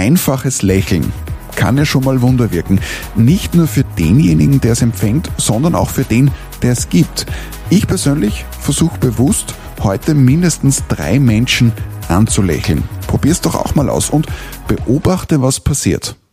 einfaches Lächeln kann ja schon mal Wunder wirken. Nicht nur für denjenigen, der es empfängt, sondern auch für den, der es gibt. Ich persönlich versuche bewusst, heute mindestens 3 Menschen anzulächeln. Probier's doch auch mal aus und beobachte, was passiert.